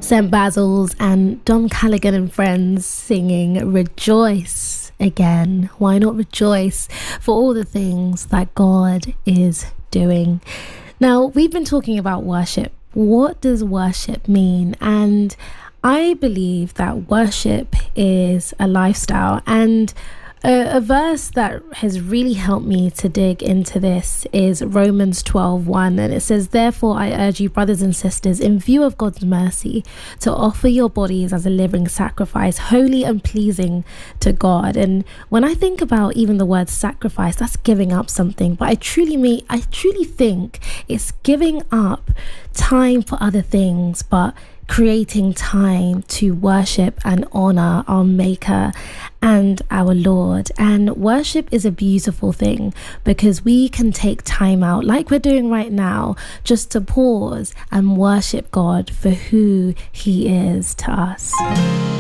St. Basil's and Dom Callaghan and friends singing Rejoice again. Why not rejoice for all the things that God is doing? Now, we've been talking about worship. What does worship mean? And I believe that worship is a lifestyle, and a verse that has really helped me to dig into this is Romans 12:1, and it says, "Therefore I urge you, brothers and sisters, in view of God's mercy, to offer your bodies as a living sacrifice, holy and pleasing to God." And when I think about even the word sacrifice, that's giving up something, but I truly think it's giving up time for other things, but creating time to worship and honor our Maker and our Lord. And worship is a beautiful thing because we can take time out, like we're doing right now, just to pause and worship God for who He is to us.